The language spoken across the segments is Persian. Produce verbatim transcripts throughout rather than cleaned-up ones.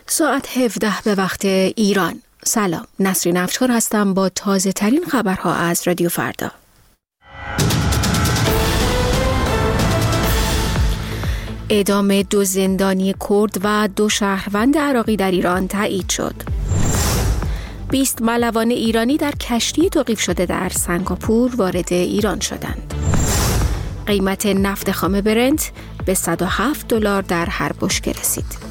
ساعت هفده به وقت ایران. سلام، نسرین افشار هستم با تازه ترین خبرها از رادیو فردا. اعدام دو زندانی کرد و دو شهروند عراقی در ایران تایید شد. بیست ملوان ایرانی در کشتی توقیف شده در سنگاپور وارد ایران شدند. قیمت نفت خام برنت به صد و هفت دلار در هر بشکه رسید.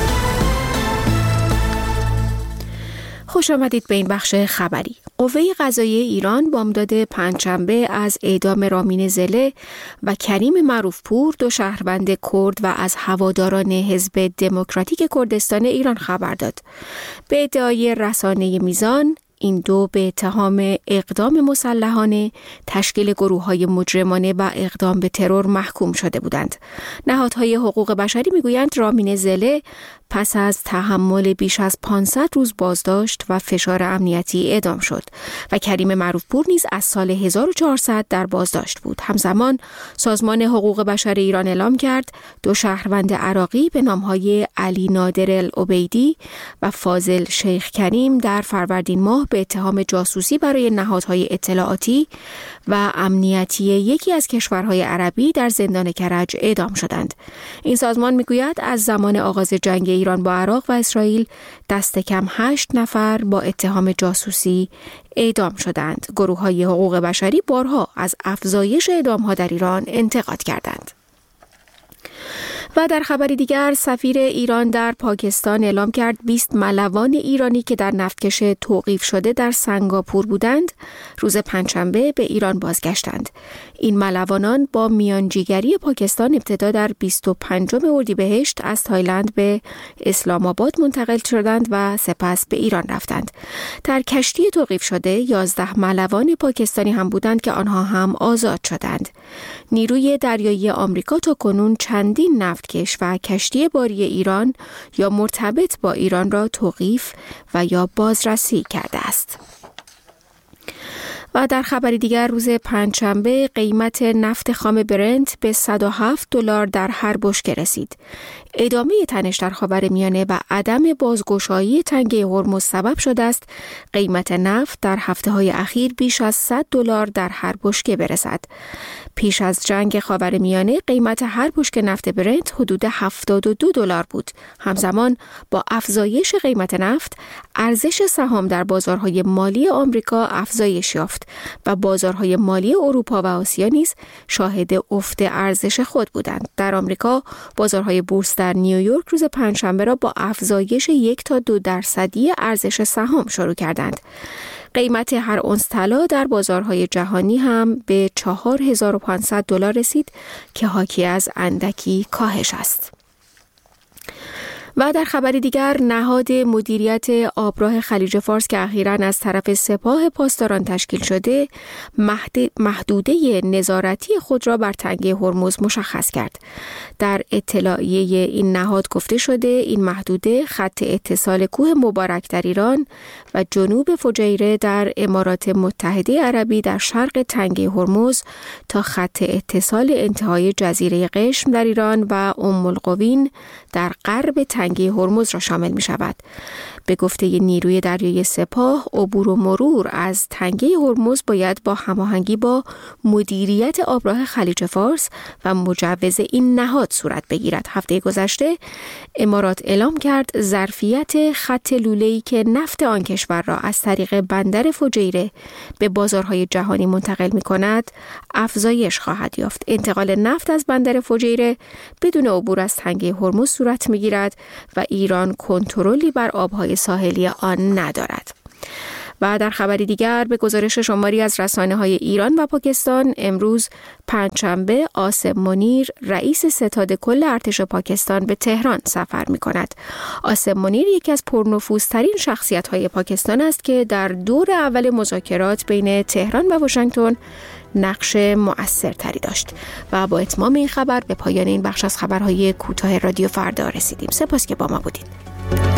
خوش آمدید به این بخش خبری. قوه قضاییه ایران بامداد پنجشنبه از اعدام رامین زله و کریم معروفپور، دو شهروند کرد و از هواداران حزب دموکراتیک کردستان ایران خبر داد. به ادعای رسانه میزان، این دو به اتهام اقدام مسلحانه، تشکیل گروه‌های مجرمانه و اقدام به ترور محکوم شده بودند. نهادهای حقوق بشری میگویند رامین زله پس از تحمل بیش از پانصد روز بازداشت و فشار امنیتی اعدام شد و کریم معروفپور نیز از سال هزار و چهارصد در بازداشت بود. همزمان سازمان حقوق بشر ایران اعلام کرد دو شهروند عراقی به نامهای علی نادر العبیدی و فاضل شیخ کریم در فروردین ماه به اتهام جاسوسی برای نهادهای اطلاعاتی و امنیتی یکی از کشورهای عربی در زندان کرج اعدام شدند. این سازمان میگوید از زمان آغاز جنگ ایران با عراق و اسرائیل دست کم هشت نفر با اتهام جاسوسی اعدام شدند. گروه‌های حقوق بشری بارها از افزایش اعدام‌ها در ایران انتقاد کردند. و در خبری دیگر، سفیر ایران در پاکستان اعلام کرد بیست ملوان ایرانی که در نفتکش توقیف شده در سنگاپور بودند روز پنجشنبه به ایران بازگشتند. این ملوانان با میانجیگری پاکستان ابتدا در بیست و پنجم اردیبهشت از تایلند به اسلام آباد منتقل شدند و سپس به ایران رفتند. در کشتی توقیف شده یازده ملوان پاکستانی هم بودند که آنها هم آزاد شدند. نیروی دریایی آمریکا تا کنون چندین نفتکش و کشتی باری ایران یا مرتبط با ایران را توقیف و یا بازرسی کرده است. و در خبری دیگر، روز پنجشنبه قیمت نفت خام برنت به صد و هفت دلار در هر بشکه رسید. ادامه تنش در خاورمیانه و عدم بازگشایی تنگه هرمز سبب شده است قیمت نفت در هفته‌های اخیر بیش از صد دلار در هر بشکه برسد. پیش از جنگ خاورمیانه قیمت هر بشکه نفت برنت حدود هفتاد و دو دلار بود. همزمان با افزایش قیمت نفت، ارزش سهام در بازارهای مالی آمریکا افزایش یافت و بازارهای مالی اروپا و آسیا نیز شاهد افت ارزش خود بودند. در آمریکا بازارهای بورس در نیویورک روز پنجشنبه را با افزایش یک تا دو درصدی ارزش سهام شروع کردند. قیمت هر اونس طلا در بازارهای جهانی هم به چهار هزار و پانصد دلار رسید که حاکی از اندکی کاهش است. و در خبری دیگر، نهاد مدیریت آبراه خلیج فارس که اخیراً از طرف سپاه پاسداران تشکیل شده، محدوده نظارتی خود را بر تنگه هرمز مشخص کرد. در اطلاعیه این نهاد گفته شده این محدوده خط اتصال کوه مبارک در ایران و جنوب فجیره در امارات متحده عربی در شرق تنگه هرمز تا خط اتصال انتهای جزیره قشم در ایران و ام القوین در غرب تنگه هرمز را شامل می شود. به گفته نیروی دریایی سپاه، عبور و مرور از تنگه هرمز باید با هماهنگی با مدیریت آبراه خلیج فارس و مجوز این نهاد صورت بگیرد. هفته گذشته امارات اعلام کرد ظرفیت خط لوله‌ای که نفت آن کشور را از طریق بندر فجیره به بازارهای جهانی منتقل می کند افزایش خواهد یافت. انتقال نفت از بندر فجیره بدون عبور از تنگه هرمز صورت می گیرد و ایران کنترلی بر آبهای ساحلی آن ندارد. و در خبری دیگر، به گزارش شماری از رسانه‌های ایران و پاکستان، امروز پنجشنبه عاصم منیر رئیس ستاد کل ارتش پاکستان به تهران سفر می‌کند. عاصم منیر یکی از پرنفوذترین شخصیت‌های پاکستان است که در دور اول مذاکرات بین تهران و واشنگتن نقش مؤثرتری داشت. و با اتمام این خبر به پایان این بخش از خبرهای کوتاه رادیو فردا رسیدیم. سپاس که با ما بودید.